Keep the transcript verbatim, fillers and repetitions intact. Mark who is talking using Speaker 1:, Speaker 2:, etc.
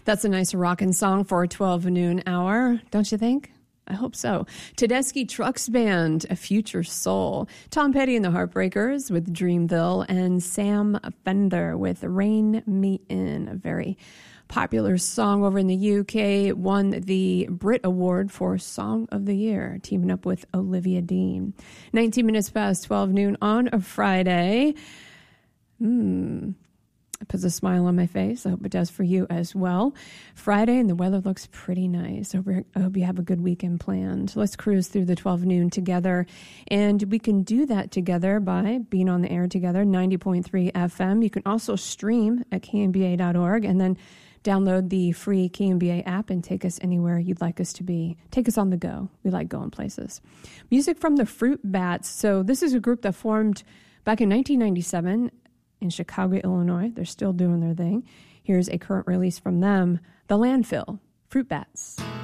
Speaker 1: That's a nice rockin' song for a twelve noon hour, don't you think? I hope so. Tedeschi Trucks Band, A Future Soul. Tom Petty and the Heartbreakers with Dreamville, and Sam Fender with Rain Me In, a very popular song over in the U K. It won the Brit Award for Song of the Year, teaming up with Olivia Dean. nineteen minutes past twelve noon on a Friday. Hmm. It puts a smile on my face. I hope it does for you as well. Friday, and the weather looks pretty nice. I hope, I hope you have a good weekend planned. Let's cruise through the twelve noon together. And we can do that together by being on the air together, ninety point three F M. You can also stream at K M B A dot org and then download the free K M B A app and take us anywhere you'd like us to be. Take us on the go. We like going places. Music from the Fruit Bats. So this is a group that formed back in nineteen ninety-seven in Chicago, Illinois. They're still doing their thing. Here's a current release from them, The Landfill, Fruit Bats.